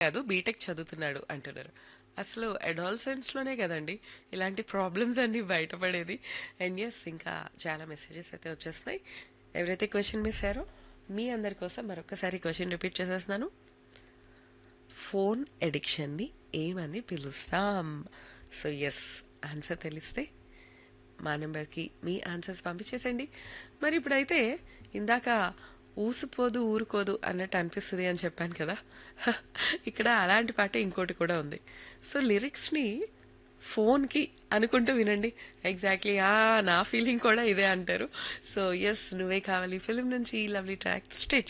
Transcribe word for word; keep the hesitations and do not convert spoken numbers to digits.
కాదు బీటెక్ చదువుతున్నాడు అంటున్నారు. అసలు అడాల్సెంట్స్లోనే కదండి ఇలాంటి ప్రాబ్లమ్స్ అన్ని బయటపడేది. అండ్ ఎస్ ఇంకా చాలా మెసేజెస్ అయితే వచ్చేస్తున్నాయి. ఎవరైతే క్వశ్చన్ మిస్ అయ్యారో మీ అందరి కోసం మరొకసారి క్వశ్చన్ రిపీట్ చేసేస్తున్నాను. ఫోన్ ఎడిక్షన్ని ఏమని పిలుస్తాం? సో ఎస్, ఆన్సర్ తెలిస్తే మా నెంబర్కి మీ ఆన్సర్స్ పంపించేసేయండి. మరి ఇప్పుడైతే ఇందాక ఊసిపోదు ఊరుకోదు అన్నట్టు అనిపిస్తుంది అని చెప్పాను కదా, హ, ఇక్కడ అలాంటి పాటే ఇంకోటి కూడా ఉంది. సో లిరిక్స్ని ఫోన్కి అనుకుంటూ వినండి. ఎగ్జాక్ట్లీ ఆ నా ఫీలింగ్ కూడా ఇదే అంటారు. సో ఎస్, నువ్వే కావాలి ఫిలిం నుంచి ఈ లవ్లీ ట్రాక్ స్టేట్